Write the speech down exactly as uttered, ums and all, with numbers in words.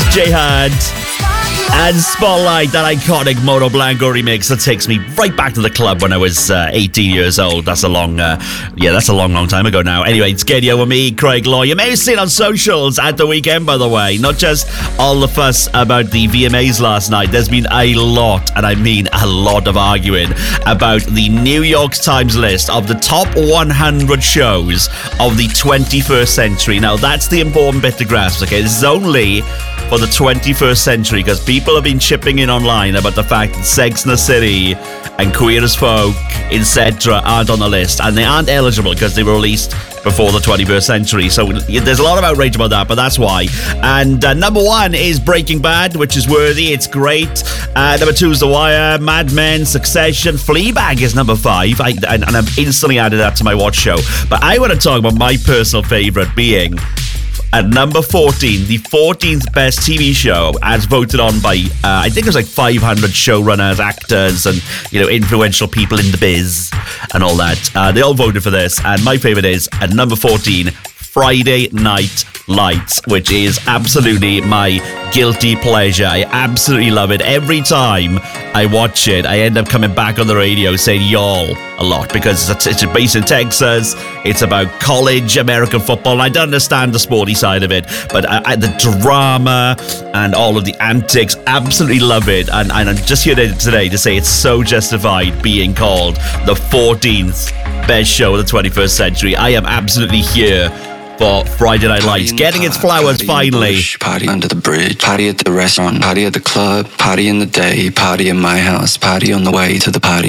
Jihad and Spotlight, that iconic Mono Blanco remix that takes me right back to the club when I was uh, eighteen years old. That's a long, uh, yeah, that's a long, long time ago now. Anyway, it's Katie with me, Craig Law. You may have seen on socials at the weekend, by the way, not just all the fuss about the V M As last night. There's been a lot, and I mean a lot of arguing about the New York Times list of the top one hundred shows of the twenty-first century. Now, that's the important bit to grasp, okay? This is only for the twenty-first century, because people have been chipping in online about the fact that Sex and the City and Queer as Folk, et cetera aren't on the list, and they aren't eligible because they were released before the twenty-first century. So there's a lot of outrage about that, but that's why. And uh, number one is Breaking Bad, which is worthy. It's great. Uh, number two is The Wire, Mad Men, Succession. Fleabag is number five, I, and, and I've instantly added that to my watch show. But I want to talk about my personal favourite being at number fourteen, the fourteenth best T V show, as voted on by, uh, I think it was like five hundred showrunners, actors, and, you know, influential people in the biz and all that. Uh, they all voted for this, and my favourite is, at number fourteen, Friday Night Lights, which is absolutely my guilty pleasure. I absolutely love it. Every time I watch it, I end up coming back on the radio saying y'all a lot, because it's, it's based in Texas. It's about college American football, and I don't understand the sporty side of it, but I, I, the drama and all of the antics, absolutely love it. And, and I'm just here today to say it's so justified being called the fourteenth best show of the twenty-first century. I am absolutely here for Friday Night Lights, getting its flowers party finally. Bush, party under the bridge, party at the restaurant, party at the club, party in the day, party in my house, party on the way to the party.